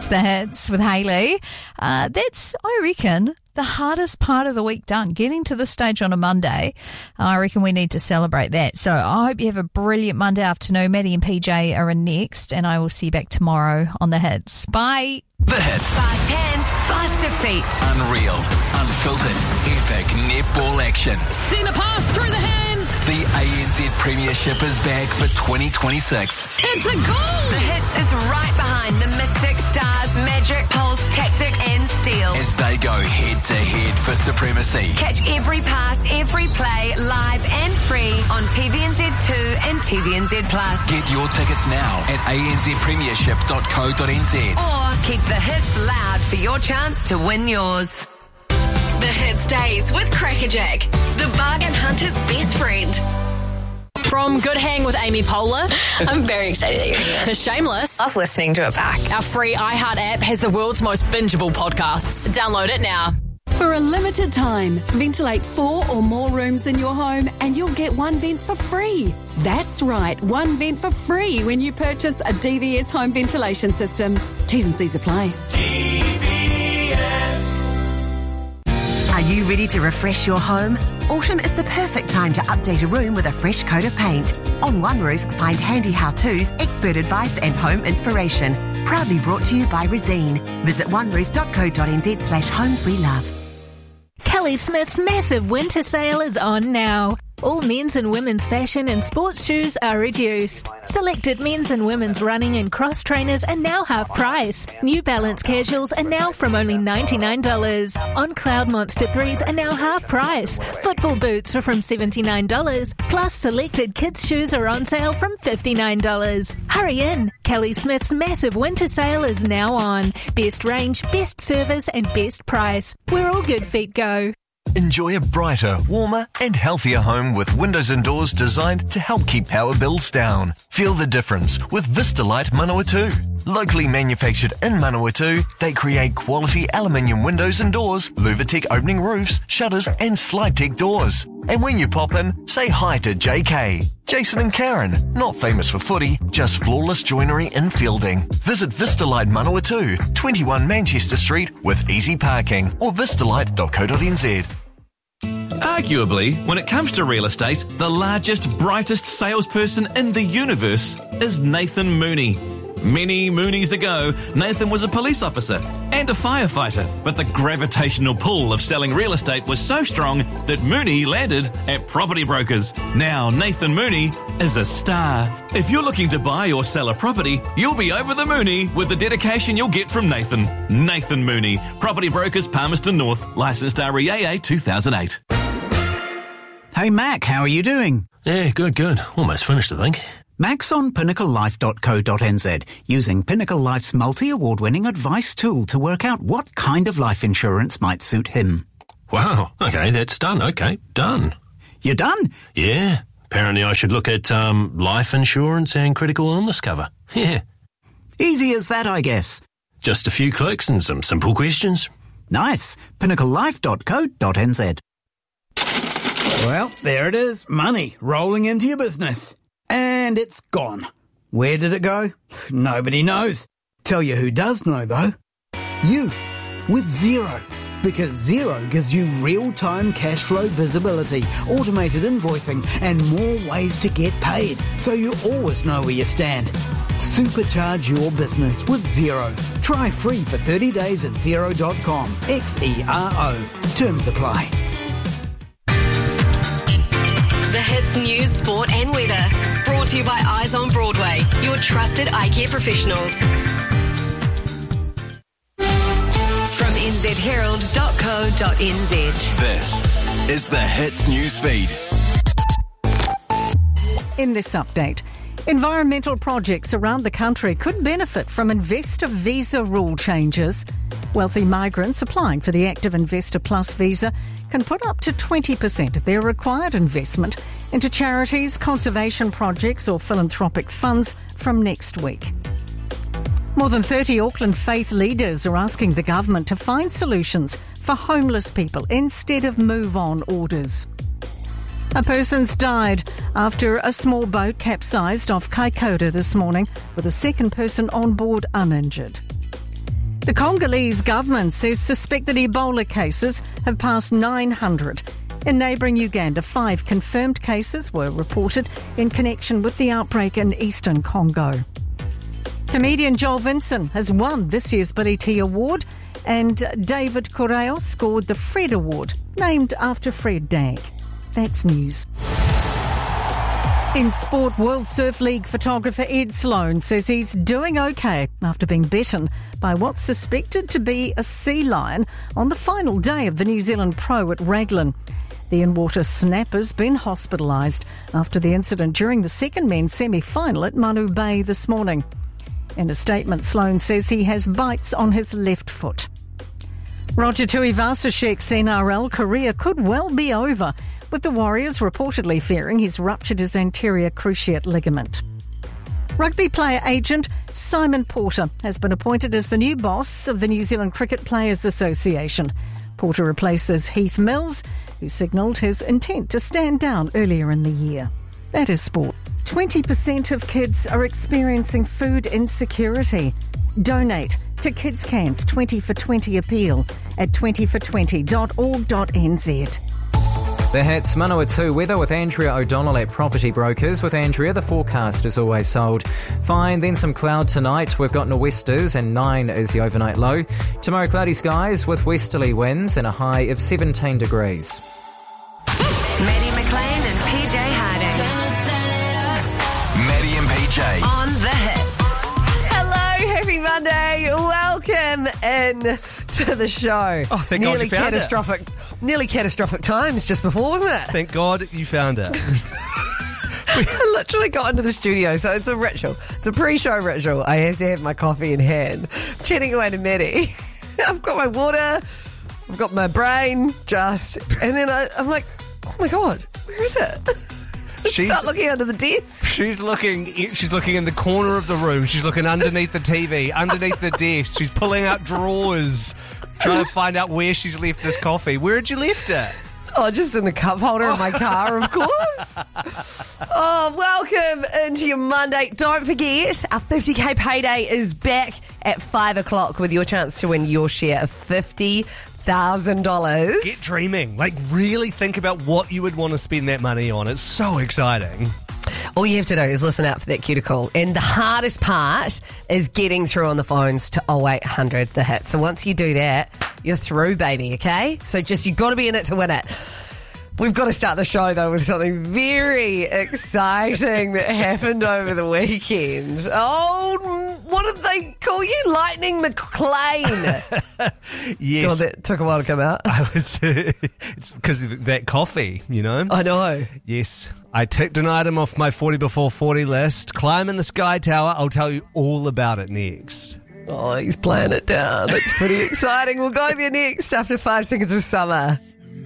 It's the Hits with Hayley. That's, I reckon, the hardest part of the week done. Getting to this stage on a Monday, I reckon we need to celebrate that. So I hope you have a brilliant Monday afternoon. Maddie and PJ are in next, and I will see you back tomorrow on the Hits. Bye. The Hits. Fast hands, faster feet. Unreal, unfiltered, epic netball action. Send a pass through the hands. The ANZ Premiership is back for 2026. It's a goal. The Hits is right behind the Mystic, Stars, Magic, Pulse, Tactics and Steel As they go head-to-head for supremacy. Catch every pass, every play, live and free on TVNZ2 and TVNZ Plus. Get your tickets now at anzpremiership.co.nz. Or keep the Hits loud for your chance to win yours. The Hits Days with Crackerjack, the bargain hunter's best friend. From Good Hang with Amy Poehler I'm very excited that you're here. to Shameless, Love listening to it back. our free iHeart app has the world's most bingeable podcasts. Download it now. For a limited time, ventilate 4 or more rooms in your home and you'll get one vent for free. That's right, one vent for free when you purchase a DVS home ventilation system. T's and C's apply. Are you ready to refresh your home? Autumn is the perfect time to update a room with a fresh coat of paint. On One Roof, find handy how-tos, expert advice and home inspiration. Proudly brought to you by Resene. Visit oneroof.co.nz/homes we love. Kelly Smith's massive winter sale is on now. All men's and women's fashion and sports shoes are reduced. Selected men's and women's running and cross trainers are now half price. New Balance casuals are now from only $99. On Cloud Monster 3s are now half price. Football boots are from $79. Plus selected kids' shoes are on sale from $59. Hurry in. Kelly Smith's massive winter sale is now on. Best range, best service and best price. Where all good feet go. Enjoy a brighter, warmer and healthier home with windows and doors designed to help keep power bills down. Feel the difference with Vistalite Manawatu. Locally manufactured in Manawatu, they create quality aluminium windows and doors, Luvatec opening roofs, shutters and Slide-Tech doors. And when you pop in, say hi to JK, Jason and Karen, not famous for footy, just flawless joinery and fielding. Visit Vistalite Manawatu, 21 Manchester Street with easy parking or vistalite.co.nz. Arguably, when it comes to real estate, the largest, brightest salesperson in the universe is Nathan Mooney. Many Moonies ago, Nathan was a police officer and a firefighter, but the gravitational pull of selling real estate was so strong that Mooney landed at Property Brokers. Now Nathan Mooney is a star. If you're looking to buy or sell a property, you'll be over the Mooney with the dedication you'll get from Nathan. Nathan Mooney, Property Brokers, Palmerston North, licensed REAA 2008. Hey Mac, how are you doing? Yeah, good. Almost finished, I think. Mac's on pinnaclelife.co.nz, using Pinnacle Life's multi-award-winning advice tool to work out what kind of life insurance might suit him. Wow, okay, that's done. Okay, done. You're done? Yeah, apparently I should look at life insurance and critical illness cover. Yeah. Easy as that, I guess. Just a few clicks and some simple questions. Nice. pinnaclelife.co.nz. Well, there it is. Money rolling into your business. And it's gone. Where did it go? Nobody knows. Tell you who does know, though. You, with Xero. Because Xero gives you real-time cash flow visibility, automated invoicing, and more ways to get paid, so you always know where you stand. Supercharge your business with Xero. Try free for 30 days at Xero.com. Xero. Terms apply. The Hits News, Sport and Weather. Brought to you by Eyes on Broadway, your trusted eye care professionals. From nzherald.co.nz. This is the Hits News Feed. In this update, environmental projects around the country could benefit from investor visa rule changes. Wealthy migrants applying for the Active Investor Plus visa can put up to 20% of their required investment into charities, conservation projects or philanthropic funds from next week. More than 30 Auckland faith leaders are asking the government to find solutions for homeless people instead of move-on orders. A person's died after a small boat capsized off Kaikoura this morning, with a second person on board uninjured. The Congolese government says suspected Ebola cases have passed 900. In neighbouring Uganda, 5 confirmed cases were reported in connection with the outbreak in eastern Congo. Comedian Joel Vinson has won this year's BET Award, and David Correal scored the Fred Award, named after Fred Dagg. That's news. In sport, World Surf League photographer Ed Sloan says he's doing okay after being bitten by what's suspected to be a sea lion on the final day of the New Zealand Pro at Raglan. The in-water snapper's been hospitalised after the incident during the second men's semi-final at Manu Bay this morning. In a statement, Sloan says he has bites on his left foot. Roger Tuivasa-Sheck's NRL career could well be over, with the Warriors reportedly fearing he's ruptured his anterior cruciate ligament. Rugby player agent Simon Porter has been appointed as the new boss of the New Zealand Cricket Players Association. Porter replaces Heath Mills, who signalled his intent to stand down earlier in the year. That is sport. 20% of kids are experiencing food insecurity. Donate to Kids Can's 20 for 20 appeal at 20for20.org.nz. The Hits Manawatu weather with Andrea O'Donnell at Property Brokers. With Andrea, the forecast is always sold. Fine, then some cloud tonight. We've got nor'westers and 9 is the overnight low. Tomorrow, cloudy skies with westerly winds and a high of 17 degrees. Maddie McLean and PJ Harding. Maddie and PJ. On the Hits. Hello, happy Monday. Welcome in to the show. Oh, thank God you found it. Nearly catastrophic times just before, wasn't it? Thank God you found it. I literally got into the studio, so it's a ritual. It's a pre-show ritual. I have to have my coffee in hand. I'm chatting away to Maddie. I've got my water. I've got my brain just... And then I'm like, oh my God, where is it? Start looking under the desk. She's looking in the corner of the room. She's looking underneath the TV, underneath the desk. She's pulling out drawers, trying to find out where she's left this coffee. Where had you left it? Oh, just in the cup holder in my car, of course. Oh, welcome into your Monday. Don't forget, our 50k payday is back at 5 o'clock with your chance to win your share of $50,000. Get dreaming. Like, really think about what you would want to spend that money on. It's so exciting. All you have to do is listen out for that cuticle. And the hardest part is getting through on the phones to 0800 The Hit. So once you do that, you're through, baby, okay? So you've got to be in it to win it. We've got to start the show, though, with something very exciting that happened over the weekend. Oh, what did they call you? Lightning McLean. Yes. God, that took a while to come out. It's because of that coffee, you know? I know. Yes. I ticked an item off my 40 before 40 list. Climb in the Sky Tower. I'll tell you all about it next. Oh, he's playing it down. It's pretty exciting. We'll go there next after 5 seconds of summer.